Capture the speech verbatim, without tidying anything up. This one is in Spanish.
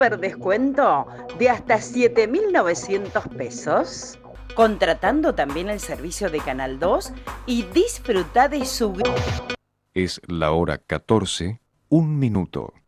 super descuento de hasta siete mil novecientos pesos. Contratando también el servicio de Canal dos y disfruta de su... Es la hora catorce, un minuto.